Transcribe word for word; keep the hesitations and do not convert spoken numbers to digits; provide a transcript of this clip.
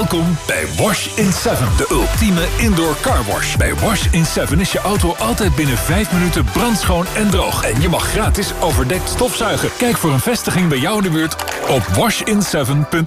Welkom bij Wash in seven, de ultieme indoor car wash. Bij Wash in seven is je auto altijd binnen vijf minuten brandschoon en droog. En je mag gratis overdekt stofzuigen. Kijk voor een vestiging bij jou in de buurt op wash in seven punt n l.